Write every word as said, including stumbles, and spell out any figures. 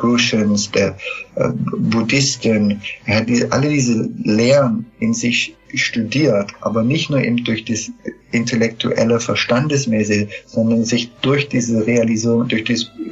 Gushens, der äh, Buddhisten. Er hat die, alle diese Lehren in sich studiert, aber nicht nur eben durch das intellektuelle, verstandesmäßige, sondern sich durch diese Realisierung, durch das